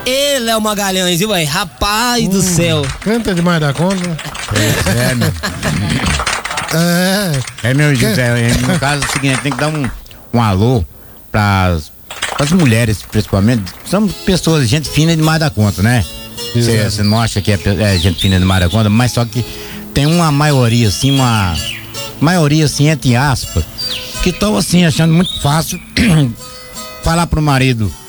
Ele é o Magalhães, viu, velho? Rapaz do céu. Canta demais da conta. É, meu. Meu José, no caso é o seguinte, tem que dar um alô pras mulheres, principalmente. São pessoas, gente fina demais da conta, né? Você não acha que é gente fina demais da conta, mas só que tem uma maioria assim, entre aspas, que estão assim, achando muito fácil falar pro marido